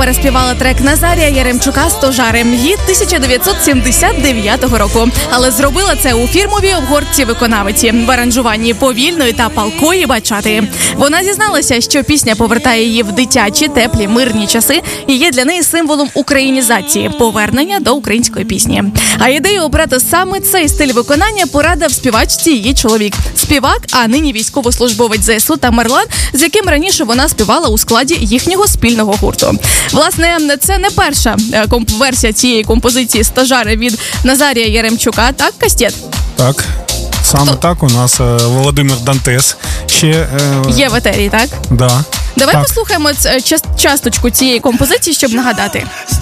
переспівала трек Назарія Яремчука «Стожари» гіт 1979 року. Але зробила це у фірмовій обгортці виконавиці в аранжуванні повільної та палкої бачати. Вона зізналася, що пісня повертає її в дитячі, теплі, мирні часи і є для неї символом українізації, повернення до української пісні. А ідею обрати саме цей стиль виконання порадив співачці її чоловік. Співак, а нині військовослужбовець ЗСУ Тамерлан, з яким раніше вона співала у складі їхнього спільного гурту. Власне, це не перша версія цієї композиції «Стожари» від Назарія Яремчука, так, Кастет? Так. Саме так, у нас Володимир Дантес ще... Є в етері, так? Да. Давай так. Послухаємо часточку цієї композиції, щоб нагадати.